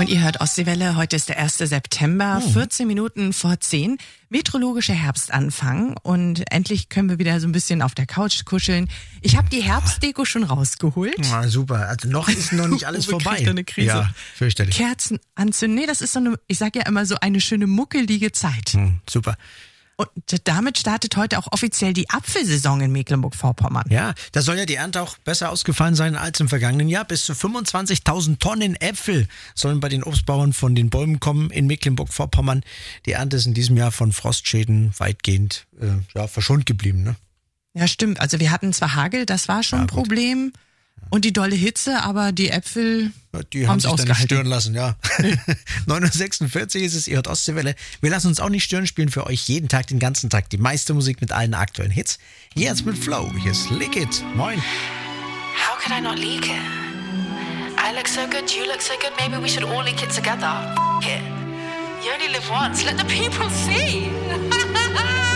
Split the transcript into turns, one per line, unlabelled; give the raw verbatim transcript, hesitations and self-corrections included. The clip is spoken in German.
Und ihr hört Ostseewelle, heute ist der erste September,
Oh.
vierzehn Minuten vor zehn, meteorologischer Herbstanfang und endlich können wir wieder so ein bisschen auf der Couch kuscheln. Ich habe die Herbstdeko schon rausgeholt.
Ah, super, also noch ist noch nicht alles
Uwe
vorbei.
kriegt eine Krise.
Ja, fürchterlich.
Kerzen anzünden, nee, das ist so eine, ich sag ja immer so eine schöne muckelige Zeit.
Hm, super.
Und damit startet heute auch offiziell die Apfelsaison in Mecklenburg-Vorpommern.
Ja, da soll ja die Ernte auch besser ausgefallen sein als im vergangenen Jahr. Bis zu fünfundzwanzigtausend Tonnen Äpfel sollen bei den Obstbauern von den Bäumen kommen in Mecklenburg-Vorpommern. Die Ernte ist in diesem Jahr von Frostschäden weitgehend äh, ja, verschont geblieben. Ne?
Ja, stimmt. Also wir hatten zwar Hagel, das war schon
Ja,
ein
gut.
Problem. Und die dolle Hitze, aber die Äpfel
Ja, die haben
haben's
sich dann nicht
ausgehalten.
stören lassen, ja. neun Uhr sechsundvierzig ist es, ihr hört Ostseewelle. Wir lassen uns auch nicht stören, spielen für euch jeden Tag, den ganzen Tag die meiste Musik mit allen aktuellen Hits. Jetzt mit Flow, hier ist Lick It. Moin.
How could I not leak it? I look so good, you look so good, maybe we should all leak it together. F- it. You only live once, let the people see.